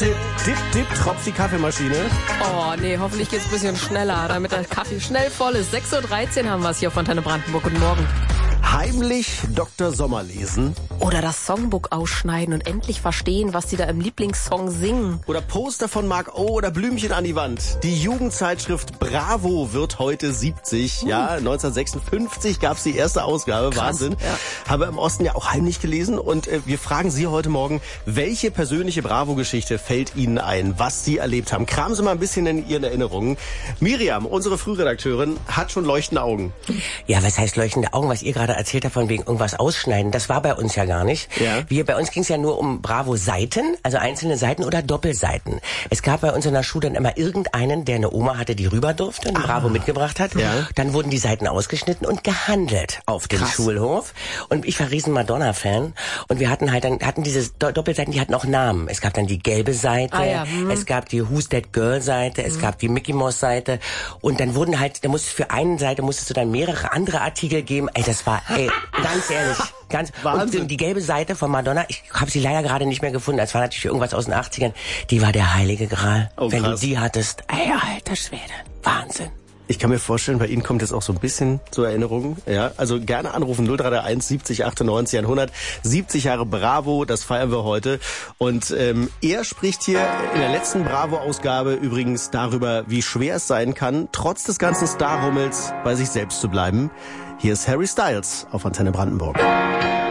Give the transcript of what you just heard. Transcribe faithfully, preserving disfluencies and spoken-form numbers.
tipp, tipp, tipp, tropft die Kaffeemaschine. Oh, nee, hoffentlich geht's ein bisschen schneller, damit der Kaffee schnell voll ist. sechs Uhr dreizehn haben wir es hier auf Antenne Brandenburg. Guten Morgen. Heimlich Doktor Sommer lesen. Oder das Songbook ausschneiden und endlich verstehen, was die da im Lieblingssong singen. Oder Poster von Mark O. oder Blümchen an die Wand. Die Jugendzeitschrift Bravo wird heute siebzig. Uh. Ja, neunzehnhundertsechsundfünfzig gab's die erste Ausgabe. Krass, Wahnsinn. Ja. Habe im Osten ja auch heimlich gelesen. Und äh, wir fragen Sie heute Morgen, welche persönliche Bravo-Geschichte fällt Ihnen ein, was Sie erlebt haben? Kramen Sie mal ein bisschen in Ihren Erinnerungen. Miriam, unsere Frühredakteurin, hat schon leuchtende Augen. Ja, was heißt leuchtende Augen, was ihr gerade erzählt habt von wegen irgendwas ausschneiden? Das war bei uns ja gar nicht. Ja. Wir, bei uns ging es ja nur um Bravo-Seiten, also einzelne Seiten oder Doppelseiten. Es gab bei uns in der Schule dann immer irgendeinen, der eine Oma hatte, die rüber durfte und ah. Bravo mitgebracht hat. Ja. Dann wurden die Seiten ausgeschnitten und gehandelt auf dem Krass. Schulhof. Und ich war riesen Madonna-Fan. Und wir hatten halt dann, hatten diese Do- Doppelseiten, die hatten auch Namen. Es gab dann die gelbe Seite, Ah, ja. hm. es gab die Who's That Girl-Seite, es hm. gab die Mickey Mouse-Seite. Und dann wurden halt, da musstest für eine Seite musstest du dann mehrere andere Artikel geben. Ey, das war, ey, ganz ehrlich, ganz, Wahnsinn. und die gelbe Seite von Madonna, ich habe sie leider gerade nicht mehr gefunden, das war natürlich irgendwas aus den achtzigern, die war der heilige Gral. Oh, Wenn krass. du die hattest, ey, alter Schwede, Wahnsinn. Ich kann mir vorstellen, bei Ihnen kommt jetzt auch so ein bisschen zur Erinnerung. Ja, also gerne anrufen null drei drei eins siebzig achtundneunzig hundert. siebzig Jahre Bravo, das feiern wir heute. Und ähm, er spricht hier in der letzten Bravo-Ausgabe übrigens darüber, wie schwer es sein kann, trotz des ganzen Star-Rummels bei sich selbst zu bleiben. Hier ist Harry Styles auf Antenne Brandenburg.